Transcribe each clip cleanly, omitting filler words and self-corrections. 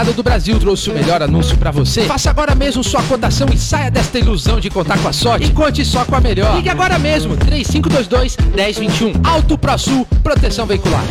Estado do Brasil trouxe o melhor anúncio pra você. Faça agora mesmo sua cotação e saia desta ilusão de contar com a sorte e conte só com a melhor. Ligue agora mesmo, 3522-1021. Auto ProSul, proteção veicular.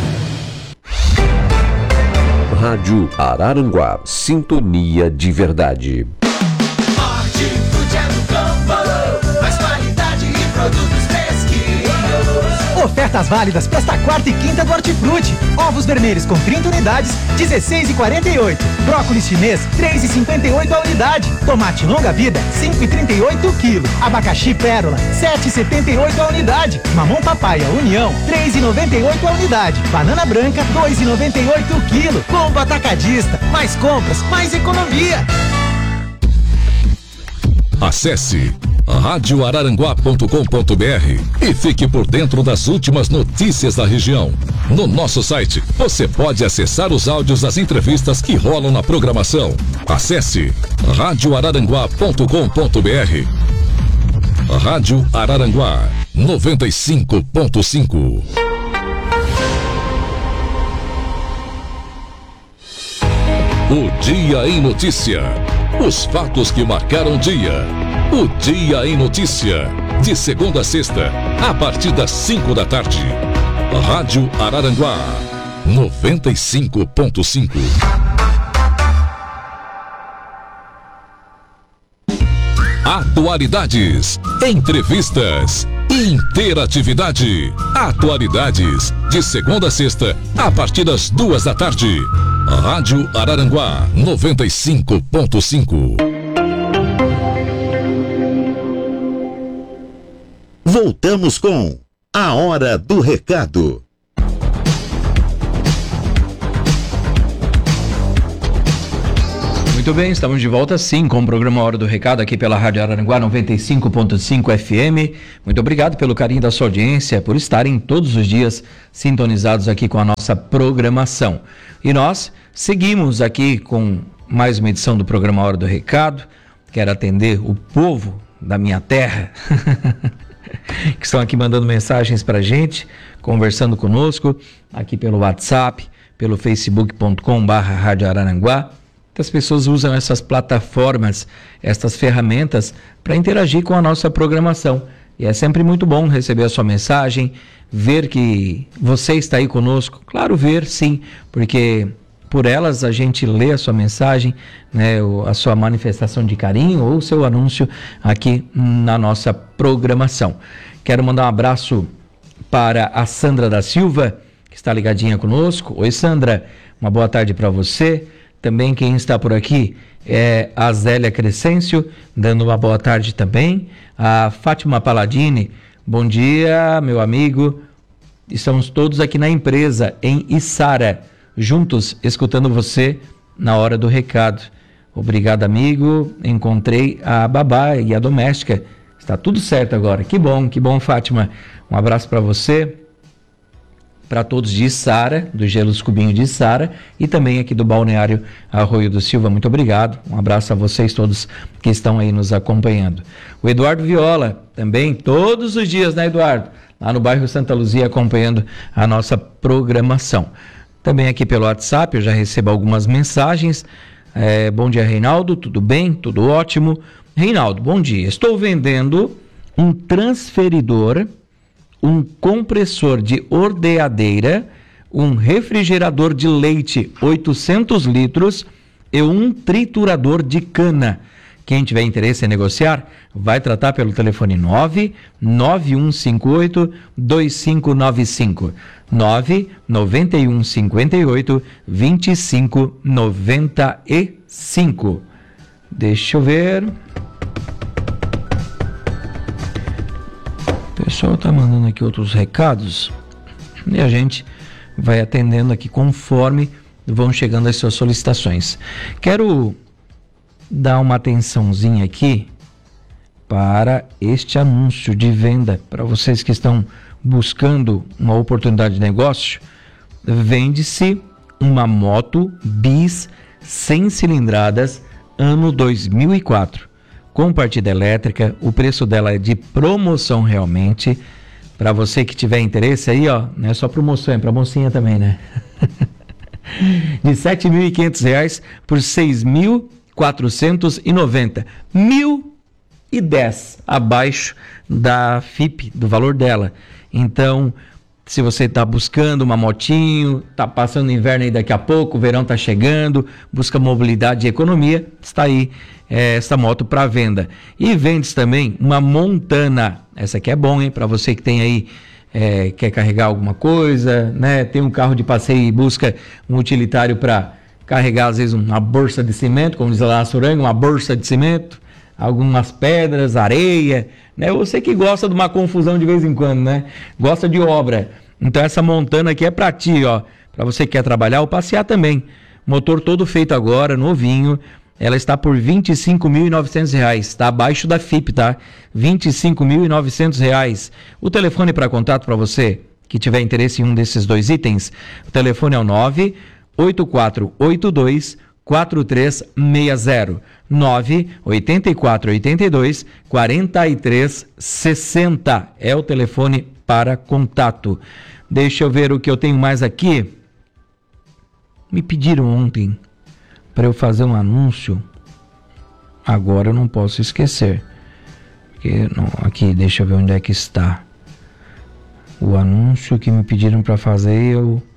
Rádio Araranguá, sintonia de verdade. Hortifruti é no campo, mais qualidade e produtos fresquinhos. Ofertas válidas para esta quarta e quinta do Hortifruti. Ovos vermelhos com 30 unidades, R$16,48. Brócolis chinês, R$3,58 a unidade. Tomate longa vida, R$5,38 o quilo. Abacaxi pérola, R$7,78 a unidade. Mamão papaya União, R$3,98 a unidade. Banana branca, R$2,98 o quilo. Combo atacadista, mais compras, mais economia. Acesse radioararanguá.com.br e fique por dentro das últimas notícias da região. No nosso site, você pode acessar os áudios das entrevistas que rolam na programação. Acesse radioararanguá.com.br. Rádio Araranguá 95.5. O Dia em Notícia. Os fatos que marcaram o dia. O Dia em Notícia. De segunda a sexta, a partir das 5 da tarde. Rádio Araranguá 95.5. Atualidades, entrevistas, interatividade. Atualidades, de segunda a sexta, a partir das 2 da tarde. Rádio Araranguá 95.5. Voltamos com A Hora do Recado. Muito bem, estamos de volta sim com o programa Hora do Recado aqui pela Rádio Araranguá 95.5 FM. Muito obrigado pelo carinho da sua audiência, por estarem todos os dias sintonizados aqui com a nossa programação. E nós seguimos aqui com mais uma edição do programa Hora do Recado. Quero atender o povo da minha terra que estão aqui mandando mensagens pra gente, conversando conosco aqui pelo WhatsApp, pelo facebook.com/Rádio Araranguá. As pessoas usam essas plataformas, essas ferramentas para interagir com a nossa programação. E é sempre muito bom receber a sua mensagem, ver que você está aí conosco. Claro, ver sim, porque por elas a gente lê a sua mensagem, né, a sua manifestação de carinho ou o seu anúncio aqui na nossa programação. Quero mandar um abraço para a Sandra da Silva, que está ligadinha conosco. Oi, Sandra, uma boa tarde para você. Também quem está por aqui é a Zélia Crescêncio, dando uma boa tarde também. A Fátima Paladini, bom dia, meu amigo. Estamos todos aqui na empresa, em Içara, juntos, escutando você na hora do recado. Obrigado, amigo. Encontrei a babá e a doméstica. Está tudo certo agora. Que bom, Fátima. Um abraço para você. Para todos de Içara, do Gelos Cubinho de Içara, e também aqui do Balneário Arroio do Silva. Muito obrigado. Um abraço a vocês todos que estão aí nos acompanhando. O Eduardo Viola, também todos os dias, né, Eduardo? Lá no bairro Santa Luzia, acompanhando a nossa programação. Também aqui pelo WhatsApp, eu já recebo algumas mensagens. Bom dia, Reinaldo. Tudo bem? Tudo ótimo. Reinaldo, bom dia. Estou vendendo um transferidor, um compressor de ordeadeira, um refrigerador de leite 800 litros e um triturador de cana. Quem tiver interesse em negociar, vai tratar pelo telefone 99158-2595, 99158-2595. Deixa eu ver. O pessoal está mandando aqui outros recados e a gente vai atendendo aqui conforme vão chegando as suas solicitações. Quero dar uma atençãozinha aqui para este anúncio de venda para vocês que estão buscando uma oportunidade de negócio. Vende-se uma moto bis 100 cilindradas ano 2004. Com partida elétrica, o preço dela é de promoção realmente. Para você que tiver interesse aí, ó, não é só promoção, é para mocinha também, né? De R$ 7.500 por R$ 6.490. 1.010 abaixo da FIP, do valor dela. Então, se você está buscando uma motinho, está passando o inverno aí daqui a pouco, o verão está chegando, busca mobilidade e economia, está aí essa moto para venda. E vende também uma Montana. Essa aqui é bom, hein? Para você que tem aí, quer carregar alguma coisa, né? Tem um carro de passeio e busca um utilitário para carregar, às vezes, uma bolsa de cimento, como diz lá na Soranga, uma bolsa de cimento, algumas pedras, areia, né? Você que gosta de uma confusão de vez em quando, né? Gosta de obra. Então essa Montana aqui é para ti, ó. Para você que quer trabalhar ou passear também. Motor todo feito agora, novinho. Ela está por R$ 25.900. Está abaixo da FIP, tá? R$ 25.900. O telefone para contato para você que tiver interesse em um desses dois itens, o telefone é o 98482-4360. 98482-4360 é o telefone para contato. Deixa eu ver o que eu tenho mais aqui. Me pediram ontem para eu fazer um anúncio. Agora eu não posso esquecer. Porque, não, aqui, deixa eu ver onde é que está. O anúncio que me pediram para fazer,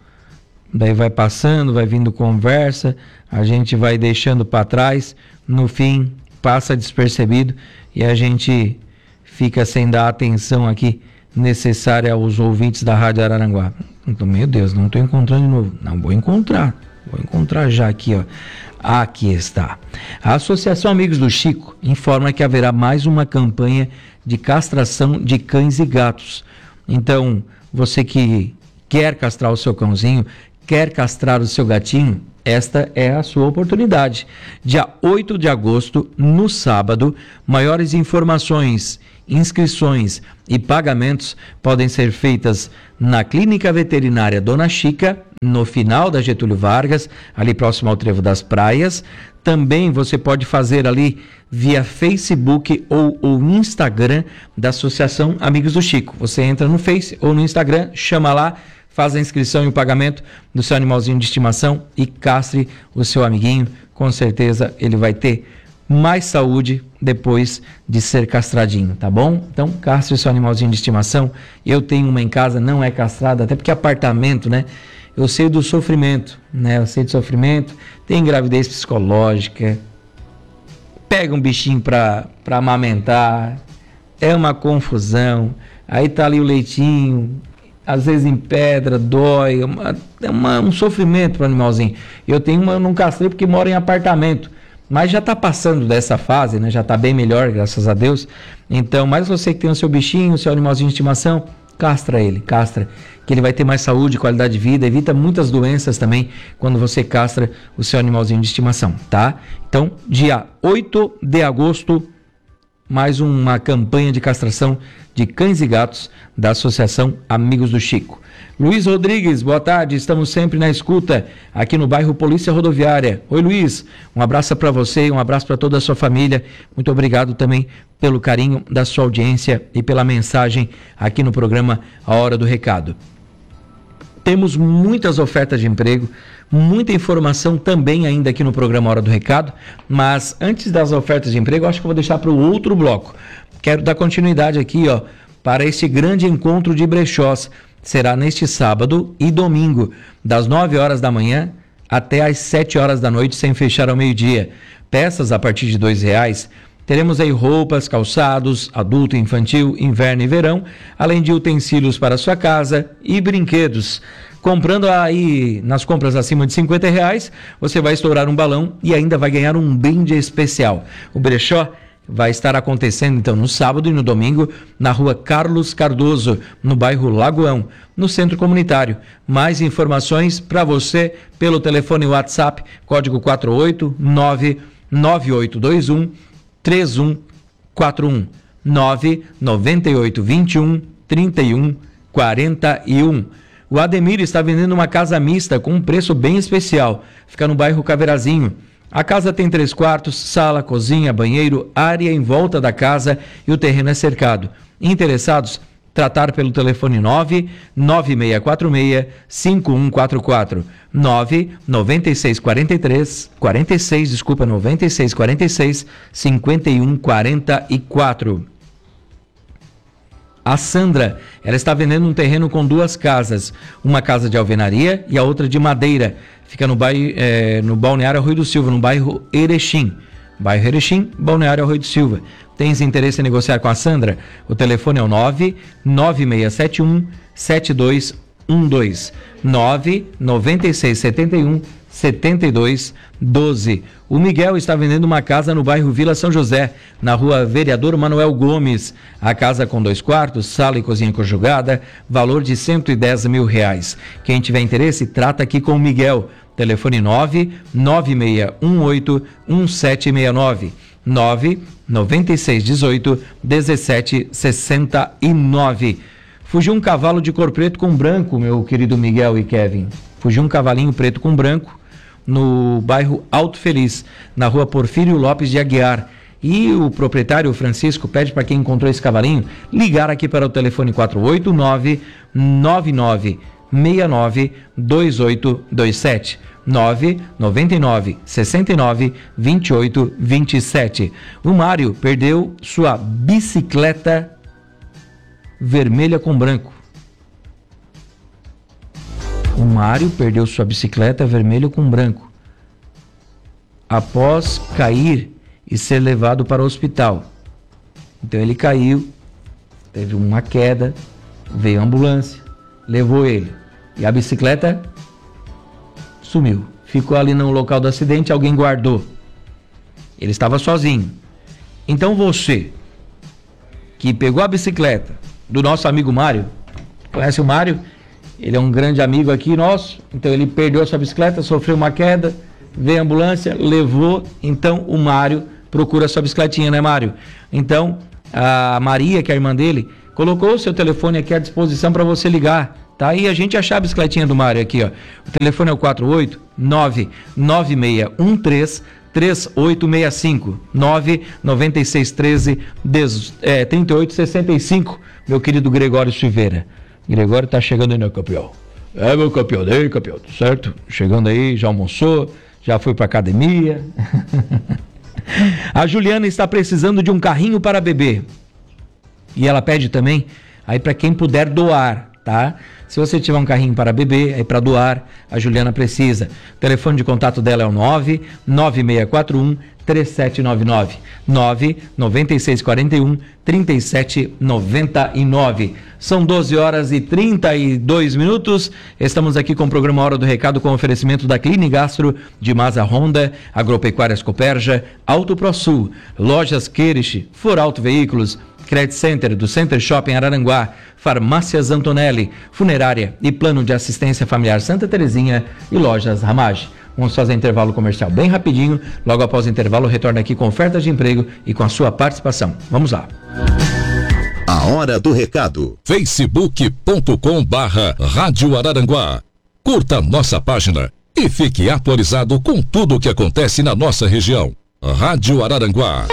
daí vai passando, vai vindo conversa, a gente vai deixando para trás, no fim passa despercebido e a gente fica sem dar a atenção aqui necessária aos ouvintes da Rádio Araranguá. Então, meu Deus, não estou encontrando de novo. Não, vou encontrar já aqui, ó. Aqui está. A Associação Amigos do Chico informa que haverá mais uma campanha de castração de cães e gatos. Então, você que quer castrar o seu cãozinho, quer castrar o seu gatinho, esta é a sua oportunidade. Dia 8 de agosto, no sábado, maiores informações, inscrições e pagamentos podem ser feitas na Clínica Veterinária Dona Chica, no final da Getúlio Vargas, ali próximo ao Trevo das Praias. Também você pode fazer ali via Facebook ou Instagram da Associação Amigos do Chico. Você entra no Face ou no Instagram, chama lá, faz a inscrição e o pagamento do seu animalzinho de estimação e castre o seu amiguinho. Com certeza ele vai ter mais saúde depois de ser castradinho, tá bom? Então, castre o seu animalzinho de estimação. Eu tenho uma em casa, não é castrada, até porque apartamento, né? Eu sei do sofrimento, né? Eu sei do sofrimento, tem gravidez psicológica, pega um bichinho pra amamentar, é uma confusão, aí tá ali o leitinho, às vezes em pedra, dói, é um sofrimento pro animalzinho. Eu tenho uma, não castrei porque moro em apartamento, mas já tá passando dessa fase, né? Já tá bem melhor, graças a Deus. Então, mas você que tem o seu bichinho, o seu animalzinho de estimação, castra ele, castra, que ele vai ter mais saúde, qualidade de vida, evita muitas doenças também quando você castra o seu animalzinho de estimação, tá? Então, dia 8 de agosto, mais uma campanha de castração de cães e gatos da Associação Amigos do Chico. Luiz Rodrigues, boa tarde, estamos sempre na escuta aqui no bairro Polícia Rodoviária. Oi, Luiz, um abraço para você, um abraço para toda a sua família. Muito obrigado também pelo carinho da sua audiência e pela mensagem aqui no programa A Hora do Recado. Temos muitas ofertas de emprego, muita informação também ainda aqui no programa Hora do Recado, mas antes das ofertas de emprego, acho que eu vou deixar para o outro bloco. Quero dar continuidade aqui, ó, para esse grande encontro de brechós. Será neste sábado e domingo, das 9 horas da manhã até às 7 horas da noite, sem fechar ao meio-dia. Peças a partir de R$2. Teremos aí roupas, calçados, adulto, infantil, inverno e verão, além de utensílios para sua casa e brinquedos. Comprando aí, nas compras acima de R$50, você vai estourar um balão e ainda vai ganhar um brinde especial. O brechó vai estar acontecendo então no sábado e no domingo na rua Carlos Cardoso, no bairro Lagoão, no centro comunitário. Mais informações para você pelo telefone WhatsApp, código 489-9821-3141, 99821-3141. O Ademir está vendendo uma casa mista com um preço bem especial. Fica no bairro Caveirazinho. A casa tem 3 quartos, sala, cozinha, banheiro, área em volta da casa e o terreno é cercado. Interessados? tratar pelo telefone 99646-5144, 9646-5144. A Sandra, ela está vendendo um terreno com 2 casas, uma casa de alvenaria e a outra de madeira. Fica no Balneário Arroio do Silva, no bairro Erechim. Bairro Erechim, Balneário Arroio do Silva. Tens interesse em negociar com a Sandra? O telefone é o 99671-7212, 99671-7212. O Miguel está vendendo uma casa no bairro Vila São José, na rua Vereador Manuel Gomes. A casa com 2 quartos, sala e cozinha conjugada, valor de R$110 mil. Quem tiver interesse, trata aqui com o Miguel. Telefone 99618-1769, 99618-1769. Fugiu um cavalo de cor preto com branco, meu querido Miguel e Kevin. Fugiu um cavalinho preto com branco no bairro Alto Feliz, na rua Porfírio Lopes de Aguiar. E o proprietário, o Francisco, pede para quem encontrou esse cavalinho ligar aqui para o telefone 489-9969-2827, 999-69-2827. O Mário perdeu sua bicicleta vermelha com branco. O Mário perdeu sua bicicleta vermelha com branco após cair e ser levado para o hospital. Então ele caiu, teve uma queda, veio a ambulância, levou ele e a bicicleta sumiu. Ficou ali no local do acidente, alguém guardou. Ele estava sozinho. Então você que pegou a bicicleta do nosso amigo Mário, conhece o Mário? Ele é um grande amigo aqui nosso, então ele perdeu a sua bicicleta, sofreu uma queda, veio a ambulância, levou, então o Mário procura a sua bicicletinha, né, Mário? Então, a Maria, que é a irmã dele, colocou o seu telefone aqui à disposição para você ligar, tá? E a gente achar a bicicletinha do Mário aqui, ó. O telefone é o 489-9613-3865, 99613-3865, meu querido Gregório Silveira. Gregório tá chegando aí, né, campeão? É, meu campeão, daí, campeão, certo? Chegando aí, já almoçou, já foi pra academia. A Juliana está precisando de um carrinho para bebê. E ela pede também aí para quem puder doar, tá? Se você tiver um carrinho para bebê, aí para doar, a Juliana precisa. O telefone de contato dela é o 99641-3799, 99641-3799. São 12h32. Estamos aqui com o programa Hora do Recado com oferecimento da Clinigastro, de Masa Honda, Agropecuárias Copérgia, Auto ProSul, Lojas Queirich, For Auto Veículos, Credit Center do Center Shopping Araranguá, Farmácias Antonelli, Funerária e Plano de Assistência Familiar Santa Terezinha e Lojas Ramage. Vamos fazer intervalo comercial bem rapidinho. Logo após o intervalo, retorna aqui com ofertas de emprego e com a sua participação. Vamos lá. A Hora do Recado. facebook.com/Rádio Araranguá. Curta nossa página e fique atualizado com tudo o que acontece na nossa região. Rádio Araranguá.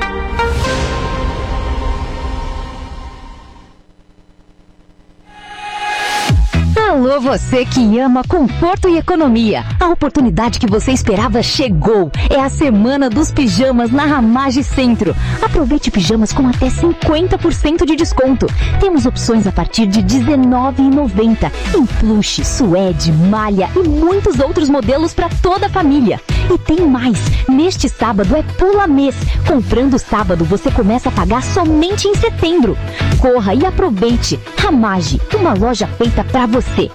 Alô, você que ama conforto e economia. A oportunidade que você esperava chegou. É a Semana dos Pijamas na Ramage Centro. Aproveite pijamas com até 50% de desconto. Temos opções a partir de R$19,90 em plush, suede, malha e muitos outros modelos para toda a família. E tem mais. Neste sábado é pula mês. Comprando sábado, você começa a pagar somente em setembro. Corra e aproveite. Ramage, uma loja feita para você.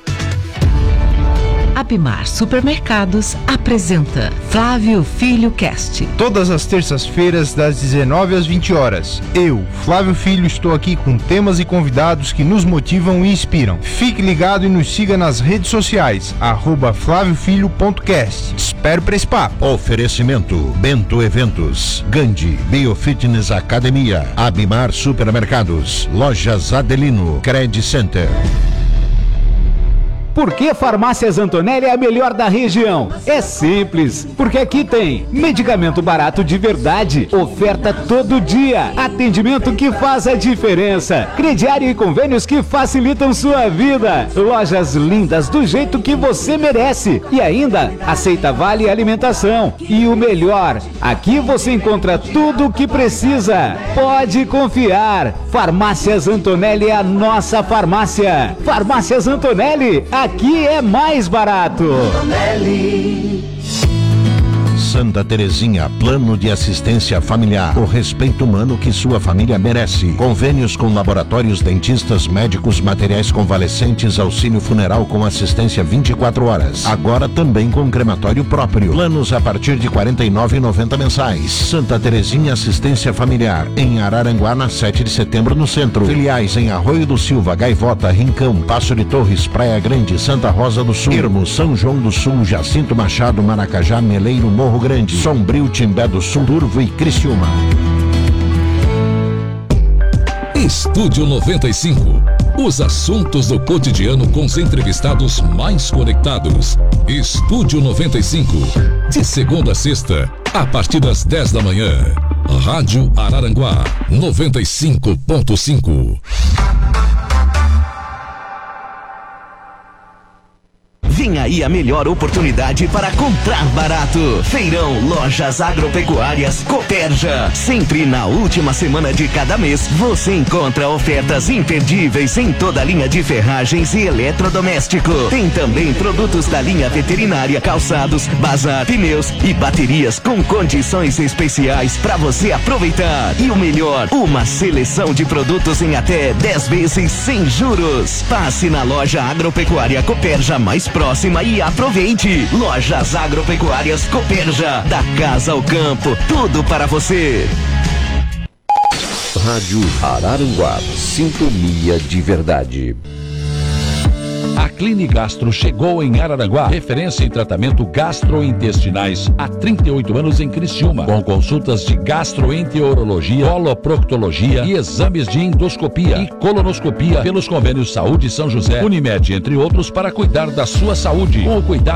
Abimar Supermercados apresenta Flávio Filho Cast. Todas as terças-feiras, das 19 às 20 horas. Eu, Flávio Filho, estou aqui com temas e convidados que nos motivam e inspiram. Fique ligado e nos siga nas redes sociais, @flaviofilho.cast. Espero para esse papo. Oferecimento Bento Eventos, Gandhi Biofitness Academia, Abimar Supermercados, Lojas Adelino, Credit Center. Por que Farmácias Antonelli é a melhor da região? É simples, porque aqui tem medicamento barato de verdade, oferta todo dia, atendimento que faz a diferença, crediário e convênios que facilitam sua vida, lojas lindas do jeito que você merece e ainda aceita vale alimentação. E o melhor, aqui você encontra tudo o que precisa. Pode confiar, Farmácias Antonelli é a nossa farmácia. Farmácias Antonelli, aqui é mais barato. Santa Terezinha, plano de assistência familiar. O respeito humano que sua família merece. Convênios com laboratórios, dentistas, médicos, materiais convalescentes, auxílio funeral com assistência 24 horas. Agora também com crematório próprio. Planos a partir de R$ 49,90 mensais. Santa Terezinha Assistência Familiar. Em Araranguá, na 7 de setembro, no centro. Filiais em Arroio do Silva, Gaivota, Rincão, Passo de Torres, Praia Grande, Santa Rosa do Sul, Ermo, São João do Sul, Jacinto Machado, Maracajá, Meleiro, Morro Grande, Sombrio, Timbé do Sul, Turvo e Criciúma. Estúdio 95. Os assuntos do cotidiano com os entrevistados mais conectados. Estúdio 95. De segunda a sexta, a partir das 10 da manhã. Rádio Araranguá 95.5. Vem aí a melhor oportunidade para comprar barato. Feirão Lojas Agropecuárias Cooperja. Sempre na última semana de cada mês, você encontra ofertas imperdíveis em toda a linha de ferragens e eletrodoméstico. Tem também produtos da linha veterinária, calçados, bazar, pneus e baterias com condições especiais para você aproveitar. E o melhor, uma seleção de produtos em até 10 vezes sem juros. Passe na loja Agropecuária Cooperja mais próxima e aproveite. Lojas Agropecuárias Cooperja, da casa ao campo, tudo para você. Rádio Araranguá, sintonia de verdade. A Clinigastro chegou em Araranguá, referência em tratamento gastrointestinais há 38 anos em Criciúma, com consultas de gastroenterologia, coloproctologia e exames de endoscopia e colonoscopia pelos convênios Saúde São José, Unimed, entre outros, para cuidar da sua saúde com o cuidado